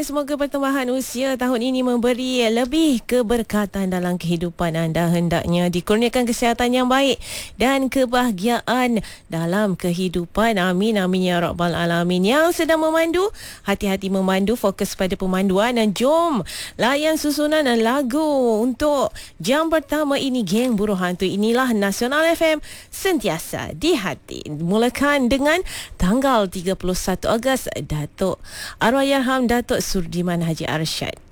semoga pertambahan usia tahun ini memberi lebih keberkatan dalam kehidupan anda. Hendaknya dikurniakan kesihatan yang baik dan kebahagiaan dalam kehidupan. Amin, amin ya rabbal alamin. Yang sedang memandu, hati-hati memandu, fokus pada pemanduan dan jom layan susunan lagu untuk jam pertama ini, geng Buruh Hantu. Inilah Nasional FM, sentiasa di hati. Mulakan dengan tanggal 31 Ogos, Datuk Arwah Yarham Datuk Surdiman Haji Arsyad.